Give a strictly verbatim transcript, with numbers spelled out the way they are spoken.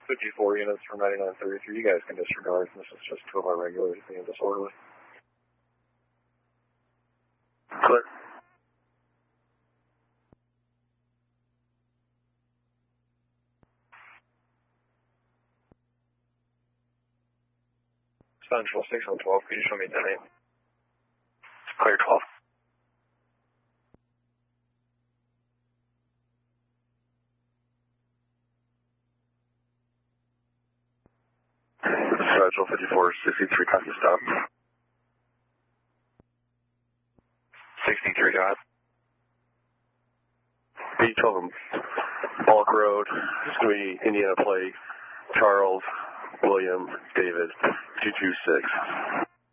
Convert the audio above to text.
fifty-four units from ninety-nine thirty-three. You guys can disregard. This is just two of our regulars being disorderly. Clear. Central six one twelve, could you show me ten eight? Clear twelve. Central fifty-four sixty-three, copy stop. sixty-three dot. B twelve, Bulk Road, it's going to be Indiana Plate, Charles, William, David, two two six.